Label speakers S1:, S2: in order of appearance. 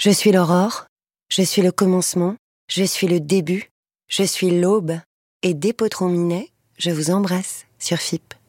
S1: Je suis l'aurore, je suis le commencement, je suis le début, je suis l'aube, et dès Potron Minet, je vous embrasse sur FIP.